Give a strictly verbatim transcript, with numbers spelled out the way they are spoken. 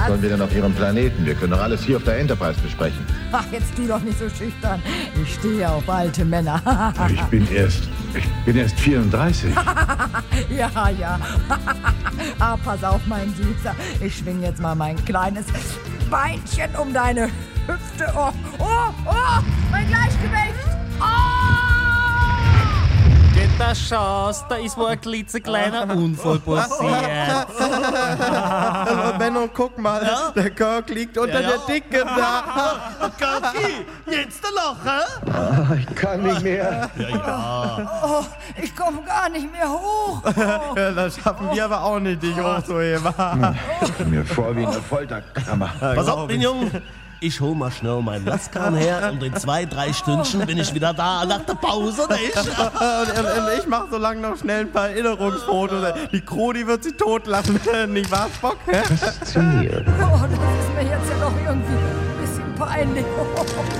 Was? sollen wir denn auf Ihrem Planeten? Wir können doch alles hier auf der Enterprise besprechen. Ach, jetzt tu doch nicht so schüchtern. Ich stehe auf alte Männer. Ich bin erst, ich bin erst vierunddreißig. Ja, ja. Ah, pass auf, mein Süßer. Ich schwing jetzt mal mein kleines Beinchen um deine Hüfte. Oh, oh, oh, mein Gleichgewicht. Oh! Geht das Chance, da ist wohl ein klitzekleiner Unfall passiert. Benno, guck mal, Ja? der Kirk liegt unter Ja, ja. der Dicke da. Götti, jetzt der Lacher? Ah, ich kann nicht mehr. Oh, ich komme gar nicht mehr hoch. Oh. Ja, das schaffen wir aber auch nicht, dich hochzuheben. Ich komme mir vor wie eine Folterkammer. Pass auf, mein Junge. Ich hol mal schnell meinen Laskan her und in zwei, drei Stündchen bin ich wieder da nach der Pause, nicht? Und, und, und ich mach so lange noch schnell ein paar Erinnerungsfotos. Die Crew, die wird sie tot lassen. Nicht wahr, Spock? Faszinierend. Oh, das ist mir jetzt ja doch irgendwie ein bisschen peinlich.